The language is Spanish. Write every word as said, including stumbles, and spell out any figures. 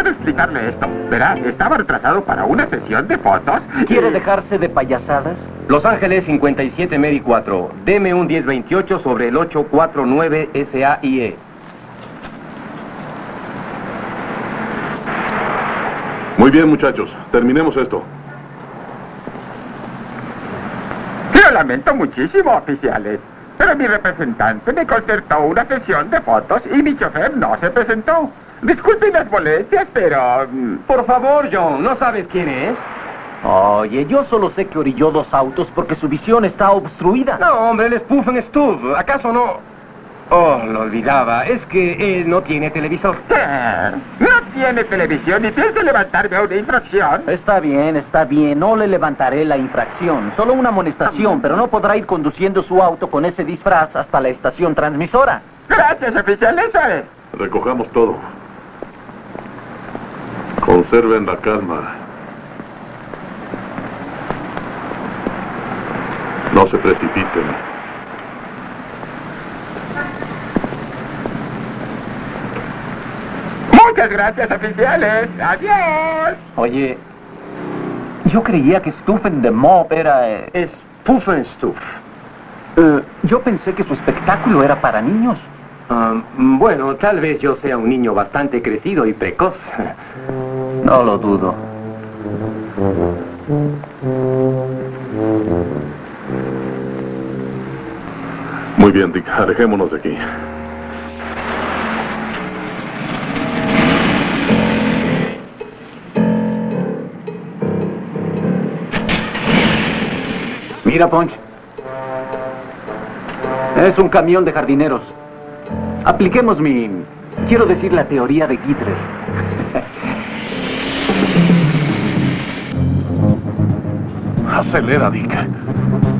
puedo explicarle esto. Verá, estaba retrasado para una sesión de fotos. ¿Quiere y- dejarse de payasadas? Los Ángeles cincuenta y siete Medi cuatro. Deme un diez veintiocho sobre el ocho cuatro nueve S A I E. Muy bien, muchachos. Terminemos esto. Lo lamento muchísimo, oficiales. Pero mi representante me concertó una sesión de fotos y mi chofer no se presentó. Disculpen las molestias, pero... mm, Por favor, John, ¿no sabes quién es? Oye, yo solo sé que orilló dos autos porque su visión está obstruida. No, hombre, él es Puffen Stubb. ¿Acaso no? Oh, lo olvidaba. Es que él no tiene televisor. eh, no tiene televisión y piensa levantarme a una infracción. Está bien, está bien. No le levantaré la infracción. Solo una amonestación, pero no podrá ir conduciendo su auto con ese disfraz hasta la estación transmisora. Gracias, oficial, eso es. Recojamos todo. Conserven la calma. No se precipiten. Muchas gracias, oficiales. Adiós. Oye, yo creía que Stuffen de Mob era... eh, Es Puffen Stubb. eh, yo pensé que su espectáculo era para niños. Ah, bueno, tal vez yo sea un niño bastante crecido y precoz. No lo dudo. Muy bien, Dick. Alejémonos de aquí. Mira, Punch. Es un camión de jardineros. Apliquemos mi... Quiero decir la teoría de Gittler. Acelera, Dick.